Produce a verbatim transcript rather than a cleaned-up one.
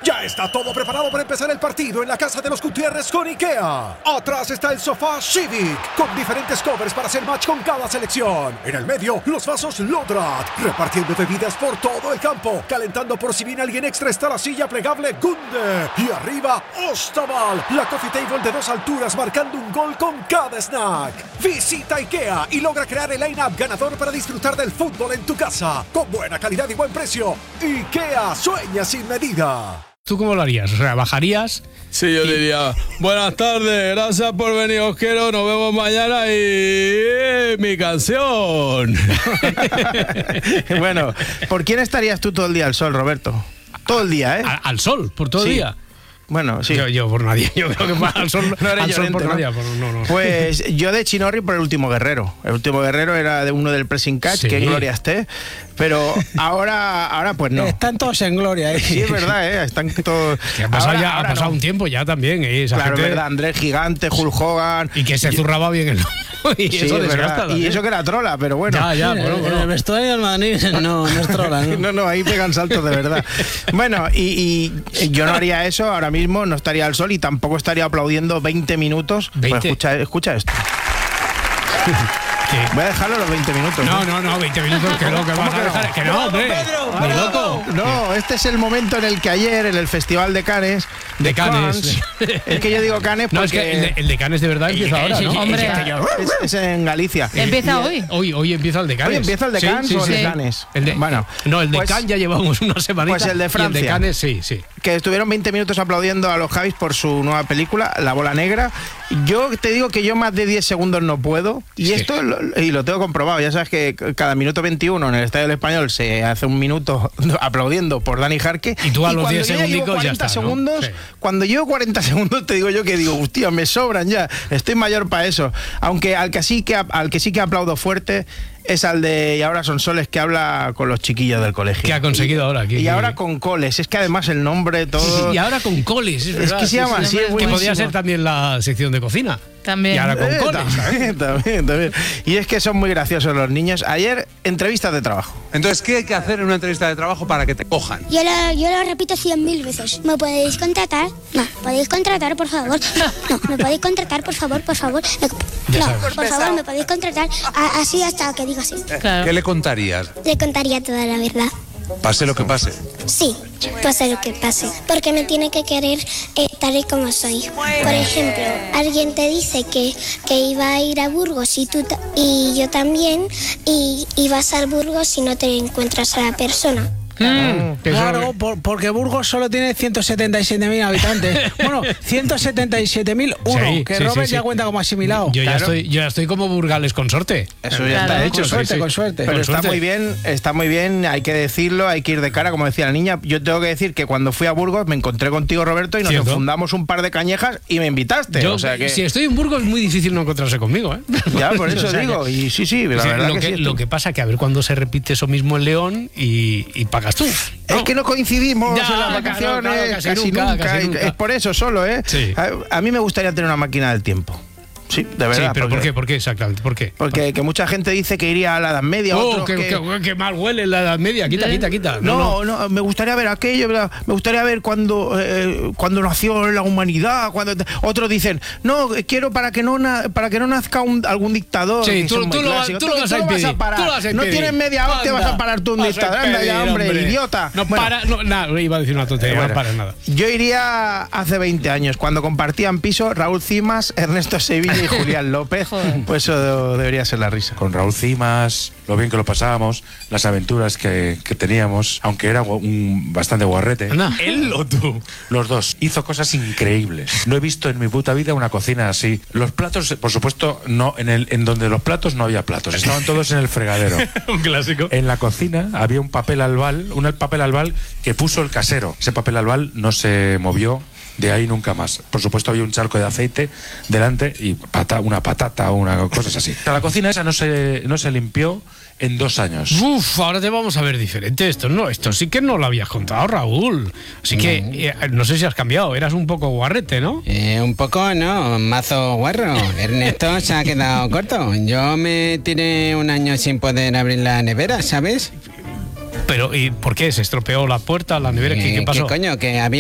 Ya está todo preparado para empezar el partido en la casa de los Gutiérrez con IKEA. Atrás está el sofá Civic, con diferentes covers para hacer match con cada selección. En el medio, los vasos Lodrat, repartiendo bebidas por todo el campo. Calentando por si viene alguien extra está la silla plegable Gunde. Y arriba, Ostaval, la coffee table de dos alturas marcando un gol con cada snack. Visita IKEA y logra crear el line-up ganador para disfrutar del fútbol en tu casa. Con buena calidad y buen precio. IKEA, sueña sin medida. ¿Tú cómo lo harías? O sea, ¿bajarías? Sí, yo y... diría, buenas tardes, gracias por venir, os quiero, nos vemos mañana y... mi canción. Bueno, ¿por quién estarías tú todo el día al sol, Roberto? Todo el día, ¿eh? ¿Al, al sol? ¿Por todo el sí. día? Bueno, sí. Yo, yo por nadie. Yo creo que al sol, no al sol por ¿no? nadie. Por, no, no. Pues yo de Chinorri por el último guerrero. El último guerrero era de uno del pressing catch, sí. Que en gloria esté. Pero ahora, ahora pues no. Están todos en gloria, ¿eh? Sí, es verdad, ¿eh? Están todos... Que ha pasado, ahora, ya, ahora ha pasado no. un tiempo ya también, ¿eh? Esa claro, gente... es verdad. Andrés Gigante, Hulk Hogan... Y que se zurraba bien el lomo. Y sí, eso es desgasta. verdad. Y eso que era trola, pero bueno. Ya, ya, sí, bueno, en bueno. el vestuario del Madrid no, no es trola, ¿no? No, no, ahí pegan saltos de verdad. Bueno, y, y yo no haría eso ahora mismo, no estaría al sol y tampoco estaría aplaudiendo veinte minutos. ¿veinte? Pues escucha, escucha esto. ¿Qué? Voy a dejarlo los veinte minutos. No, no, no, veinte minutos, que no, que vas a dejar. Que no, hombre. Ni loco. No, este es el momento en el que ayer, en el Festival de Cannes, de, De Cannes. Cannes, es que yo digo Cannes porque... No, es que el de, el de Cannes de verdad empieza ahora, ¿no? Hombre. Es, es en Galicia. Empieza Y- hoy. Hoy, hoy empieza el de Cannes. Hoy empieza el de Sí, Cannes sí, o el sí. de Cannes. El de, bueno, no, el de pues, Cannes ya llevamos una semanita. pues el de y el Francia. de Cannes, sí, sí. que estuvieron veinte minutos aplaudiendo a los Javis por su nueva película, La Bola Negra. Yo te digo que yo más de diez segundos no puedo. Y Sí. esto, lo, y lo tengo comprobado, ya sabes que cada minuto veintiuno en el Estadio del Español se hace un minuto aplaudiendo por Dani Jarque. Y tú a los cuando diez yo ya llevo segundicos ya cuarenta está, ¿no? segundos, Sí. Cuando llevo cuarenta segundos te digo yo que digo, hostia, me sobran ya, estoy mayor para eso. Aunque al que sí que, al que sí que aplaudo fuerte es al de Y ahora son soles, que habla con los chiquillos del colegio. ¿Qué ha conseguido y, ahora? ¿Qué, y qué? ahora con coles, es que además el nombre todo... Y ahora con coles, es Es verdad. que se llama así, es Que buenísimo. podría ser también la sección de cocina. También. Y ahora con Eh, coles. también, también, también. Y es que son muy graciosos los niños. Ayer, entrevistas de trabajo. Entonces, ¿qué hay que hacer en una entrevista de trabajo para que te cojan? Yo lo, yo lo repito cien mil veces. ¿Me podéis contratar? No. ¿Podéis contratar, por favor? No. ¿Me podéis contratar, por favor, por favor? Me- no, por favor, ¿me podéis contratar? A- así hasta que diga sí. Claro. ¿Qué le contarías? Le contaría toda la verdad. Pase lo que pase. Sí, pase lo que pase. Porque me tiene que querer eh, tal y como soy. Por ejemplo, alguien te dice que, que iba a ir a Burgos y, tú ta- y yo también, y, y vas al Burgos y no te encuentras a la persona. Mm, que eso- Claro, por- porque Burgos solo tiene ciento setenta y siete mil habitantes. Bueno, ciento setenta y siete mil uno, Sí, que sí, Robert sí, ya sí. cuenta como asimilado. Yo, ya Claro. estoy, yo ya estoy como Burgales consorte. Eso ya Claro. está hecho. Con suerte, sí, sí. con suerte. Pero Con está suerte. muy bien, está muy bien, hay que decirlo, hay que ir de cara, como decía la niña. Yo tengo que decir que cuando fui a Burgos me encontré contigo, Roberto, y nos Cierto. enfundamos un par de cañejas y me invitaste. Yo, o sea que, Si estoy en Burgos es muy difícil no encontrarse conmigo, ¿eh? ya, por eso O sea que- digo. Y sí, sí, la Sí, verdad lo, que, que, sí. lo que pasa que a ver cuándo se repite eso mismo en León y, y pagas tú. ¿no? Es que no coincidimos Ya, en las claro, vacaciones, claro, casi, casi nunca, nunca, casi y- nunca. Es por eso solo, ¿eh? Sí. A, a mí me gustaría tener una máquina del tiempo. Sí, de verdad. Sí, pero ¿por porque- qué? ¿Por qué exactamente? ¿Por qué? Porque que mucha gente dice que iría a la Edad Media, Oh, otros que, que... que- que mal huele la Edad Media. Quita, quita, quita. No, no, me gustaría ver aquello, ¿verdad? Me gustaría ver cuando, eh, cuando nació la humanidad, cuando otros dicen, no, quiero para que no na- para que no nazca un- algún dictador. Sí, que tú- son muy tú lo vas- clásicos. tú lo vas a impedir, parar. tú lo vas a No impedir. tienes media hora, te vas Anda, a parar tú un vas a dictador. Anda ya, impedir, hombre, hombre. idiota. No Bueno, para, no, nada, iba a decir una tontería, bueno, no para nada. yo iría hace veinte años, cuando compartían piso Raúl Cimas, Ernesto Sevilla y Julián López. Joder. Pues eso debería ser la risa. Con Raúl Cimas, lo bien que lo pasábamos, las aventuras que, que teníamos, aunque era gu- un bastante guarrete. Anda, él o tú. Los dos. Hizo cosas increíbles. No he visto en mi puta vida una cocina así. Los platos, por supuesto, no en el en donde los platos no había platos. Estaban todos en el fregadero. Un clásico. En la cocina había un papel albal, un papel albal que puso el casero. Ese papel albal no se movió de ahí nunca más. Por supuesto había un charco de aceite delante y pata, una patata o una cosas así. La cocina esa no se, no se limpió en dos años. Uf, ahora te vamos a ver diferente. Esto no, esto sí que no lo habías contado, Raúl. Así que eh, no sé si has cambiado. Eras un poco guarrete, ¿no? Eh, un poco, no, mazo guarro. Ernesto se ha quedado corto. Yo me tiré un año sin poder abrir la nevera, ¿sabes? Pero, ¿y por qué? ¿Se estropeó la puerta, la nevera? ¿Qué, Eh, qué pasó? ¿Qué coño? Que había